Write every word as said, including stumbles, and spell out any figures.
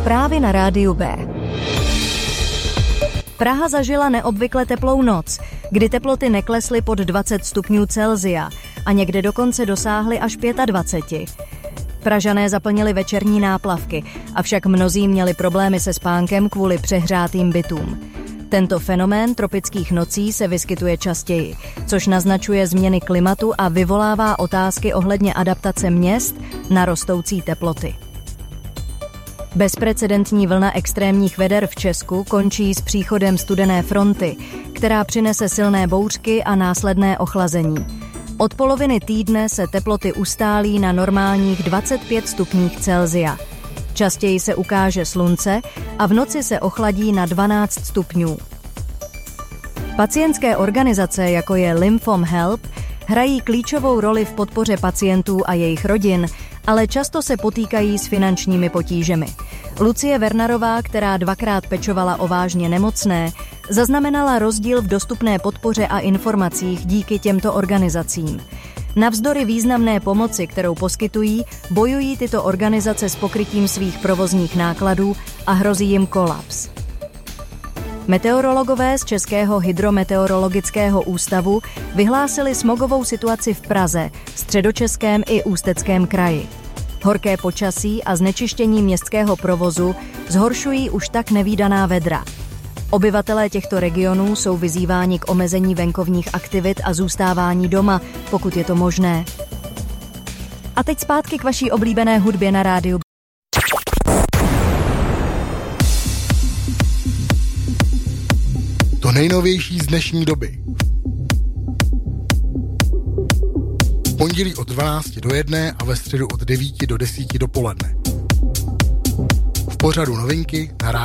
Zprávy na rádiu B. Praha zažila neobvykle teplou noc, kdy teploty neklesly pod dvacet stupňů Celsia a někde dokonce dosáhly až dvacet pět. Pražané zaplnili večerní náplavky, avšak mnozí měli problémy se spánkem kvůli přehrátým bytům. Tento fenomén tropických nocí se vyskytuje častěji, což naznačuje změny klimatu a vyvolává otázky ohledně adaptace měst na rostoucí teploty. Bezprecedentní vlna extrémních veder v Česku končí s příchodem studené fronty, která přinese silné bouřky a následné ochlazení. Od poloviny týdne se teploty ustálí na normálních dvacet pět stupních Celsia. Častěji se ukáže slunce a v noci se ochladí na dvanáct stupňů. Pacientské organizace, jako je Lymphom Help, hrají klíčovou roli v podpoře pacientů a jejich rodin, ale často se potýkají s finančními potížemi. Lucie Wernerová, která dvakrát pečovala o vážně nemocné, zaznamenala rozdíl v dostupné podpoře a informacích díky těmto organizacím. Navzdory významné pomoci, kterou poskytují, bojují tyto organizace s pokrytím svých provozních nákladů a hrozí jim kolaps. Meteorologové z Českého hydrometeorologického ústavu vyhlásili smogovou situaci v Praze, Středočeském i Ústeckém kraji. Horké počasí a znečištění městského provozu zhoršují už tak nevídaná vedra. Obyvatelé těchto regionů jsou vyzýváni k omezení venkovních aktivit a zůstávání doma, pokud je to možné. A teď zpátky k vaší oblíbené hudbě na rádiu. To nejnovější z dnešní doby. V pondělí od dvanácti do jedné a ve středu od devíti do desíti dopoledne. V pořadu novinky na rádiu.